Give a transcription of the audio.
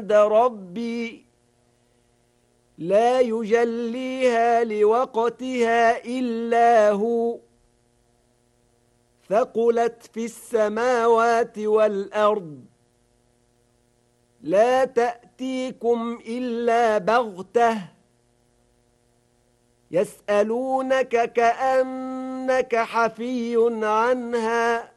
عند ربي لا يجليها لوقتها إلا هو ثقلت في السماوات والأرض لا تأتيكم إلا بغتة يسألونك كأنك حفي عنها